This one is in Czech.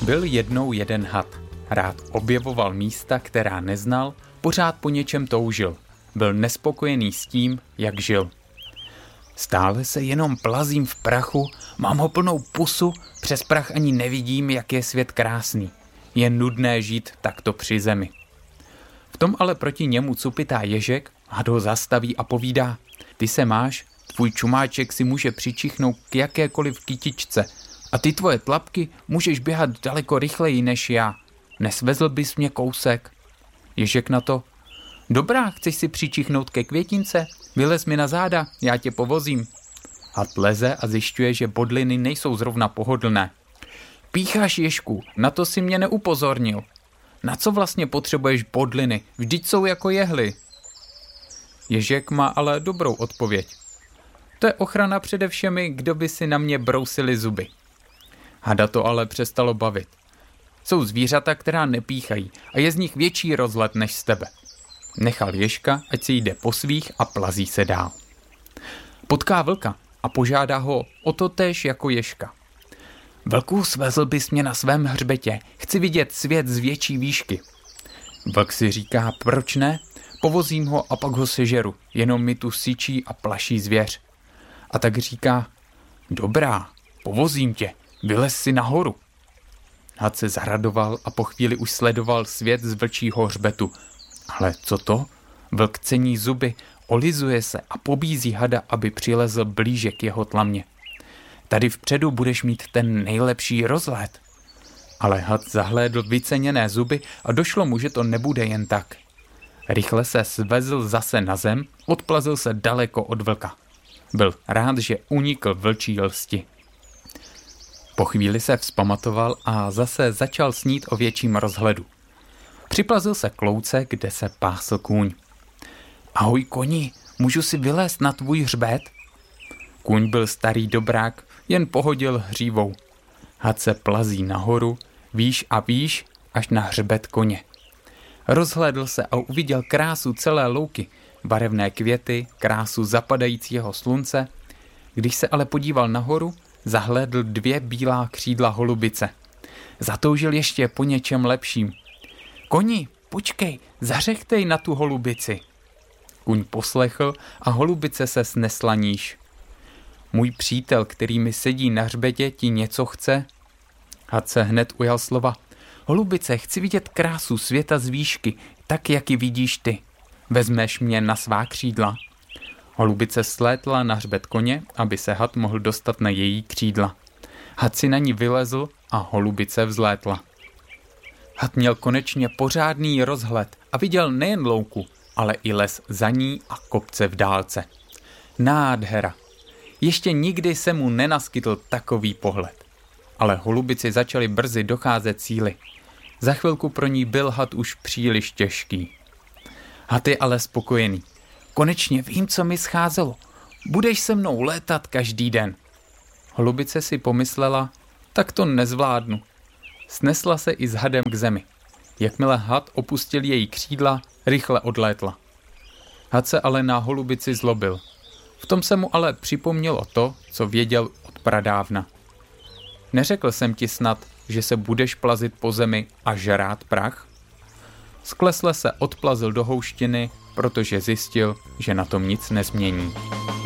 Byl jednou jeden had. Rád objevoval místa, která neznal, pořád po něčem toužil. Byl nespokojený s tím, jak žil. Stále se jenom plazím v prachu, mám ho plnou pusu, přes prach ani nevidím, jak je svět krásný. Je nudné žít takto při zemi. V tom ale proti němu cupitá ježek, had ho zastaví a povídá: ty se máš, tvůj čumáček si může přičichnout k jakékoliv kytičce a ty tvoje tlapky můžeš běhat daleko rychleji než já. Nesvezl bys mě kousek? Ježek na to: dobrá, chceš si přičichnout ke květince? Vylez mi na záda, já tě povozím. Had leze a zjišťuje, že bodliny nejsou zrovna pohodlné. Pícháš, ježku, na to si mě neupozornil. Na co vlastně potřebuješ bodliny? Vždyť jsou jako jehly. Ježek má ale dobrou odpověď. To je ochrana přede všemi, kdo by si na mě brousili zuby. Hada to ale přestalo bavit. Jsou zvířata, která nepíchají a je z nich větší rozhled než z tebe. Nechal ježka, ať si jde po svých a plazí se dál. Potká vlka a požádá ho o to též jako ježka. Vlku, svezl bys mě na svém hřbetě, chci vidět svět z větší výšky. Vlk si říká, proč ne? Povozím ho a pak ho sežeru, jenom mi tu syčí a plaší zvěř. A tak říká, dobrá, povozím tě, vylez si nahoru. Had se zaradoval a po chvíli už sledoval svět z vlčího hřbetu. Ale co to? Vlk cení zuby, olizuje se a pobízí hada, aby přilezl blíže k jeho tlamě. Tady vpředu budeš mít ten nejlepší rozhled. Ale had zahlédl vyceněné zuby a došlo mu, že to nebude jen tak. Rychle se svezl zase na zem, odplazil se daleko od vlka. Byl rád, že unikl vlčí lsti. Po chvíli se vzpamatoval a zase začal snít o větším rozhledu. Připlazil se k louce, kde se pásl kůň. Ahoj koni, můžu si vylézt na tvůj hřbet? Kůň byl starý dobrák, jen pohodil hřívou. Had se plazí nahoru, výš a výš, až na hřbet koně. Rozhlédl se a uviděl krásu celé louky, barevné květy, krásu zapadajícího slunce. Když se ale podíval nahoru, zahlédl 2 bílá křídla holubice. Zatoužil ještě po něčem lepším. Koni, počkej, zařechtej na tu holubici. Kůň poslechl a holubice se snesla níž. Můj přítel, který mi sedí na hřbetě, ti něco chce? Had se hned ujal slova. Holubice, chci vidět krásu světa z výšky, tak, jak ji vidíš ty. Vezmeš mě na svá křídla? Holubice slétla na hřbet koně, aby se had mohl dostat na její křídla. Had si na ní vylezl a holubice vzlétla. Had měl konečně pořádný rozhled a viděl nejen louku, ale i les za ní a kopce v dálce. Nádhera. Ještě nikdy se mu nenaskytl takový pohled. Ale holubici začaly brzy docházet síly. Za chvilku pro ní byl had už příliš těžký. Had je ale spokojený. Konečně vím, co mi scházelo. Budeš se mnou létat každý den. Holubice si pomyslela, tak to nezvládnu. Snesla se i s hadem k zemi. Jakmile had opustil její křídla, rychle odlétla. Had se ale na holubici zlobil. V tom se mu ale připomnělo to, co věděl od pradávna. Neřekl jsem ti snad, že se budeš plazit po zemi a žrát prach? Sklesle se odplazil do houštiny, protože zjistil, že na tom nic nezmění.